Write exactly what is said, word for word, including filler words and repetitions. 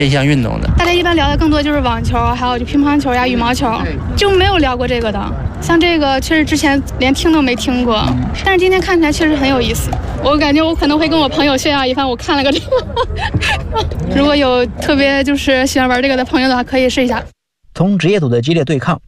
这项运动的。 大家一般聊的更多就是网球，还有就乒乓球呀、羽毛球，就没有聊过这个的。像这个确实之前连听都没听过，但是今天看起来确实很有意思。我感觉我可能会跟我朋友炫耀一番，我看了个这个。如果有特别就是喜欢玩这个的朋友的话，可以试一下。 从职业组的激烈对抗